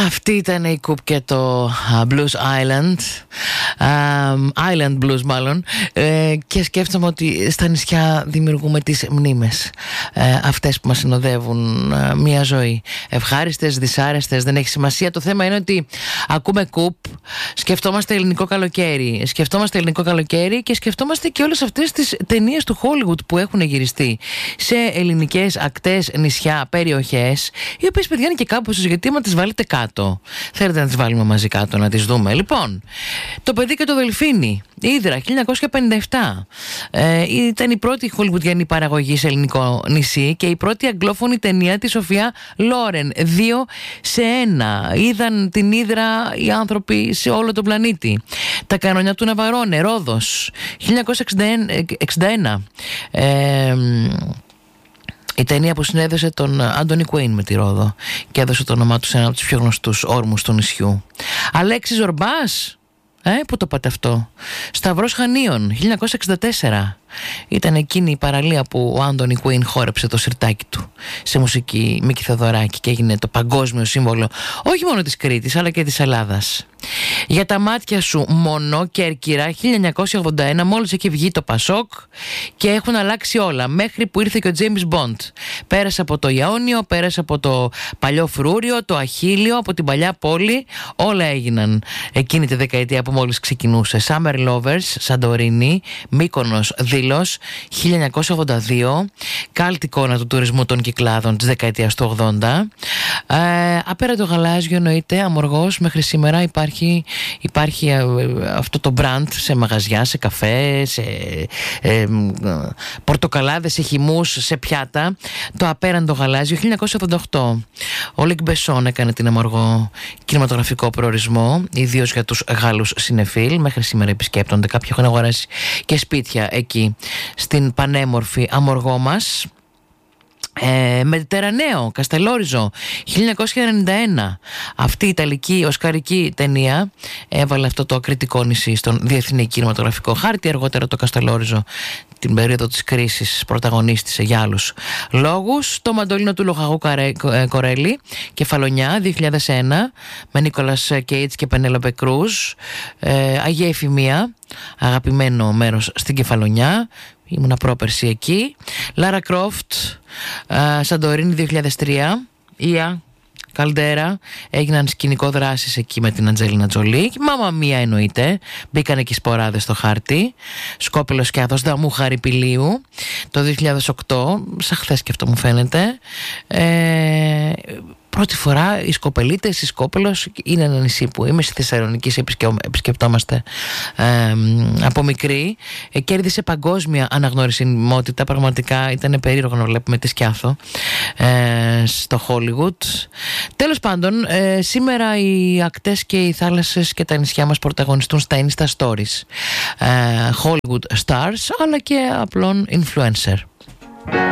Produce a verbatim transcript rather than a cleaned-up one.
Αυτή ήταν η Κουπ και το Blues Island, um, Island Blues μάλλον, ε, και σκέφτομαι ότι στα νησιά δημιουργούμε τις μνήμες, ε, αυτές που μας συνοδεύουν ε, μια ζωή. Ευχάριστες, δυσάρεστες, δεν έχει σημασία. Το θέμα είναι ότι ακούμε Κουπ, σκεφτόμαστε ελληνικό καλοκαίρι, σκεφτόμαστε ελληνικό καλοκαίρι και σκεφτόμαστε και όλες αυτές τις ταινίες του Hollywood που έχουν γυριστεί σε ελληνικές ακτές, νησιά, περιοχές, οι οποίες, παιδιά, είναι και κάπου στους, γιατί άμα τις βάλετε κάτω, θέλετε να τις βάλουμε μαζί κάτω να τις δούμε. Λοιπόν, Το παιδί και το δελφίνι, Ύδρα, χίλια εννιακόσια πενήντα επτά, ε, ήταν η πρώτη χολιγουδιανή παραγωγή σε ελληνικό νησί και η πρώτη αγγλόφωνη ταινία της Σοφία Λόρεν. Δύο σε ένα. Είδαν την Ύδρα οι άνθρωποι σε όλο τον πλανήτη. Τα κανόνια του Ναβαρώνε, Ρόδος, χίλια εννιακόσια εξήντα ένα. Ε, η ταινία που συνέδεσε τον Άντονι Κουέιν με τη Ρόδο και έδωσε το όνομά του σε ένα από τους πιο γνωστούς όρμους του νησιού. Αλέξης Ζορμπάς, ε, πού το πάτε αυτό? Σταυρός Χανίων, χίλια εννιακόσια εξήντα τέσσερα. Ήταν εκείνη η παραλία που ο Άντονι Κουέιν χόρεψε το σιρτάκι του σε μουσική Μίκη Θεοδωράκη και έγινε το παγκόσμιο σύμβολο όχι μόνο της Κρήτης αλλά και της Ελλάδας. Για τα μάτια σου μόνο, Κέρκυρα, χίλια εννιακόσια ογδόντα ένα, μόλις έχει βγει το Πασόκ και έχουν αλλάξει όλα μέχρι που ήρθε και ο Τζέιμς Μποντ. Πέρασε από το Ιαόνιο, πέρασε από το παλιό Φρούριο, το Αχίλιο, από την παλιά πόλη, όλα έγιναν εκείνη τη δεκαετία που μόλις ξεκινούσε. Summer Lovers, Σαντορίνη, Μύκονος, Δήλος, χίλια εννιακόσια ογδόντα δύο, κάλτη εικόνα του τουρισμού των Κυκλάδων της δεκαετίας του ογδόντα. Ε, απέραντο γαλάζιο, εννοείται, Αμοργός, μέχρι σήμερα υπάρχει, υπάρχει ε, αυτό το brand σε μαγαζιά, σε καφέ, σε ε, ε, πορτοκαλάδες, σε χυμούς, σε πιάτα. Το απέραντο γαλάζιο, χίλια εννιακόσια ογδόντα οκτώ. Ο Λικ Μπεσόν έκανε την Αμοργό κινηματογραφικό προορισμό, ιδίως για τους Γάλλους συνεφίλ. Μέχρι σήμερα επισκέπτονται, κάποιοι έχουν αγοράσει και σπίτια εκεί στην πανέμορφη Αμοργό μας. Ε, Μετερρανέο, Καστελόριζο, χίλια εννιακόσια ενενήντα ένα. Αυτή η ιταλική οσκαρική ταινία έβαλε αυτό το ακριτικό νησί στον διεθνή κινηματογραφικό χάρτη. Αργότερα το Καστελόριζο την περίοδο της κρίσης πρωταγωνίστησε για άλλους λόγους. Το Μαντολίνο του Λοχαγού Κορέλη, Κεφαλονιά, δύο χιλιάδες ένα, με Νίκολας Κέιτς και Πενέλοπε Κρούζ. ε, Αγία Εφημία, αγαπημένο μέρος στην Κεφαλονιά, ήμουνα πρόπερση εκεί. Λάρα Κρόφτ, Σαντορίνη, δύο χιλιάδες τρία. Ία Καλντέρα, έγιναν σκηνικό δράσεις εκεί με την Αντζέλινα Τζολί. Μάμα Μία, εννοείται, μπήκανε και οι σποράδες στο χάρτη. Σκόπελος και Άδος Δαμού Χαριπηλίου, το δύο χιλιάδες οκτώ, σαν χθες και αυτό μου φαίνεται. ε, Πρώτη φορά οι Σκοπελίτες, η Σκόπελος, είναι ένα νησί που είμαι στη Θεσσαλονίκη, επισκεπτόμαστε ε, από μικρή. Ε, κέρδισε παγκόσμια αναγνωρισιμότητα, πραγματικά ήταν περίεργο να βλέπουμε τη Σκιάθο ε, στο Hollywood. Τέλος πάντων, ε, σήμερα οι ακτές και οι θάλασσες και τα νησιά μας πρωταγωνιστούν στα Insta Stories. Ε, Hollywood Stars, αλλά και απλών influencer.